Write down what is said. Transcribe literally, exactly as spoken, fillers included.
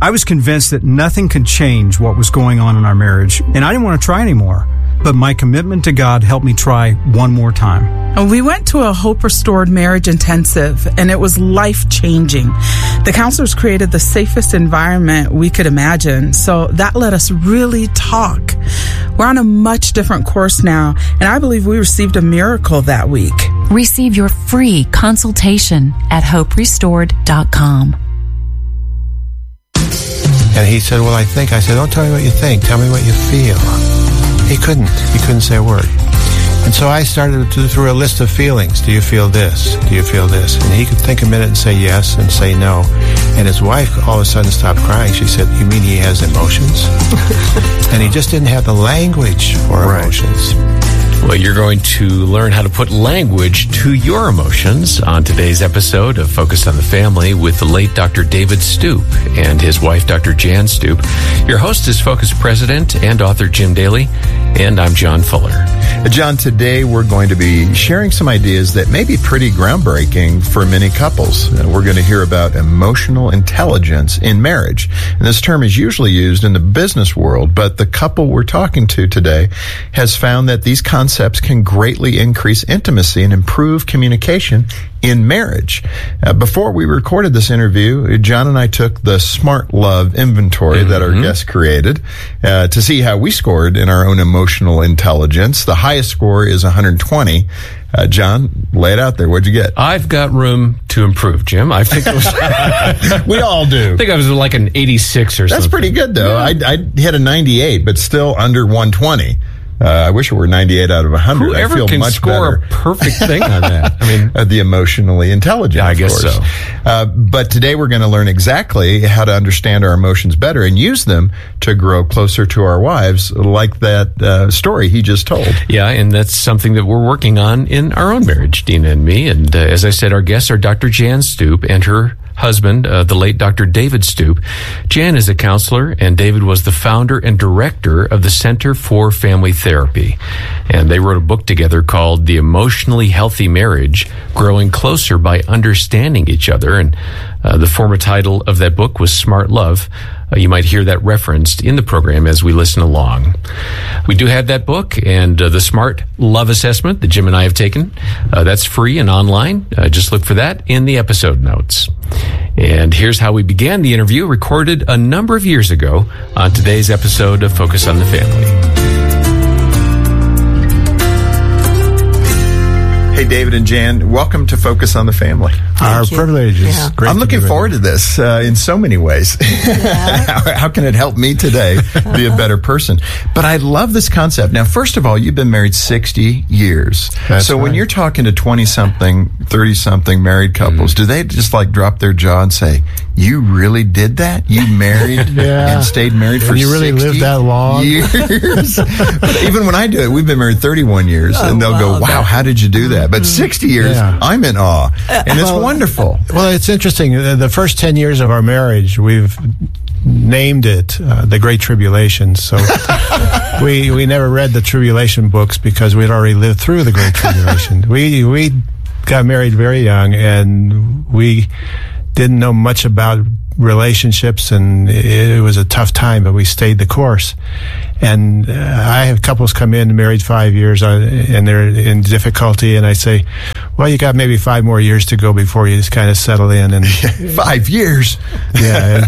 I was convinced that nothing could change what was going on in our marriage, and I didn't want to try anymore. But my commitment to God helped me try one more time. We went to a Hope Restored Marriage Intensive, and it was life-changing. The counselors created the safest environment we could imagine, so that let us really talk. We're on a much different course now, and I believe we received a miracle that week. Receive your free consultation at hope restored dot com. And he said, well, I think. I said, don't tell me what you think. Tell me what you feel. He couldn't. He couldn't say a word. And so I started to through a list of feelings. Do you feel this? Do you feel this? And he could think a minute and say yes and say no. And his wife all of a sudden stopped crying. She said, you mean he has emotions? And he just didn't have the language for right. emotions. Well, you're going to learn how to put language to your emotions on today's episode of Focus on the Family with the late Doctor David Stoop and his wife, Doctor Jan Stoop. Your host is Focus President and author Jim Daly, and I'm John Fuller. John, today we're going to be sharing some ideas that may be pretty groundbreaking for many couples. Uh, we're going to hear about emotional intelligence in marriage. And this term is usually used in the business world, but the couple we're talking to today has found that these concepts can greatly increase intimacy and improve communication in marriage. Uh, before we recorded this interview, John and I took the Smart Love inventory mm-hmm. that our guest created uh, to see how we scored in our own emotional intelligence. The highest score is one hundred twenty. Uh, John, lay it out there. What'd you get? I've got room to improve, Jim. I think it was. We all do. I think I was like an eighty-six or That's something. That's pretty good, though. Yeah. I I hit a ninety-eight, but still under one twenty. Uh, I wish it were ninety-eight out of one hundred. Whoever I feel can much score better. a perfect thing on that. I mean, uh, the emotionally intelligent. Yeah, I of guess course. so. Uh, but today we're going to learn exactly how to understand our emotions better and use them to grow closer to our wives, like that uh, story he just told. Yeah, and that's something that we're working on in our own marriage, Dina and me. And uh, as I said, our guests are Doctor Jan Stoop and her husband, uh, the late Doctor David Stoop. Jan is a counselor, and David was the founder and director of the Center for Family Therapy. And they wrote a book together called The Emotionally Healthy Marriage, Growing Closer by Understanding Each Other. And uh, the former title of that book was Smart Love. Uh, you might hear that referenced in the program as we listen along. We do have that book and uh, the Smart Love Assessment that Jim and I have taken. Uh, that's free and online. Uh, just look for that in the episode notes. And here's how we began the interview, recorded a number of years ago on today's episode of Focus on the Family. Hey, David and Jan, welcome to Focus on the Family. Our privilege is yeah. great. I'm looking to forward to this uh, in so many ways. Yeah. how, how can it help me today be a better person? But I love this concept. Now, first of all, you've been married sixty years. That's so right. when you're talking to twenty-something, thirty-something married couples, mm. do they just like drop their jaw and say, you really did that? You married yeah. and stayed married for and you really lived that long? Years? But even when I do it, we've been married thirty-one years, oh, and they'll wow, go, wow, that. How did you do that? But sixty years, yeah. I'm in awe. And it's well, wonderful. Well, it's interesting. The first ten years of our marriage, we've named it uh, the Great Tribulation. So we we never read the tribulation books because we'd already lived through the Great Tribulation. we we got married very young, and we didn't know much about relationships, and it was a tough time, but we stayed the course. And uh, I have couples come in, married five years, uh, and they're in difficulty, and I say, well, you got maybe five more years to go before you just kind of settle in. And five years? Yeah.